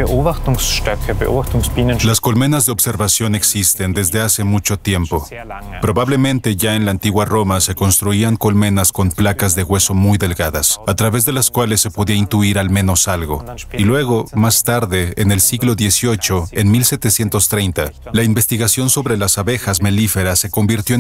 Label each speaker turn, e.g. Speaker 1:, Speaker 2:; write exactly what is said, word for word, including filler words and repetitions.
Speaker 1: Las colmenas de observación existen desde hace mucho tiempo. Probablemente ya en la antigua Roma se construían colmenas con placas de hueso muy delgadas, a través de las cuales se podía intuir al menos algo. Y luego, más tarde, en el siglo dieciocho, en mil setecientos treinta, la investigación sobre las abejas melíferas se convirtió en